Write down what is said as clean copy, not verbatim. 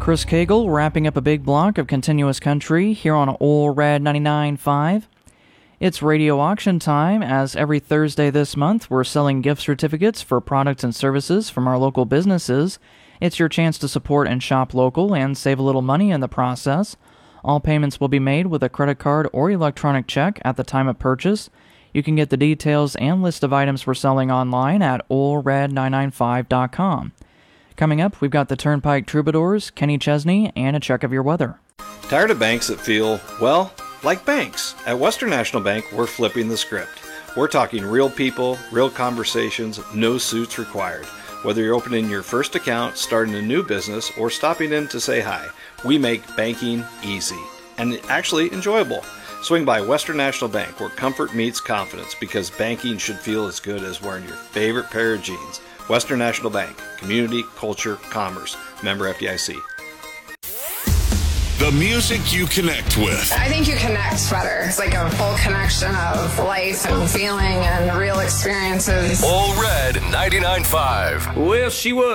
Chris Cagle wrapping up a big block of continuous country here on Ole Red 99.5. It's radio auction time, as every Thursday this month we're selling gift certificates for products and services from our local businesses. It's your chance to support and shop local and save a little money in the process. All payments will be made with a credit card or electronic check at the time of purchase. You can get the details and list of items we're selling online at OleRed995.com. Coming up, we've got the Turnpike Troubadours, Kenny Chesney, and a check of your weather. Tired of banks that feel, well, like banks? At Western National Bank, we're flipping the script. We're talking real people, real conversations, no suits required. Whether you're opening your first account, starting a new business, or stopping in to say hi, we make banking easy and actually enjoyable. Swing by Western National Bank, where comfort meets confidence, because banking should feel as good as wearing your favorite pair of jeans. Western National Bank, community, culture, commerce. Member FDIC. The music you connect with. I think you connect better. It's like a full connection of life and feeling and real experiences. Ole Red 99.5. Well, she was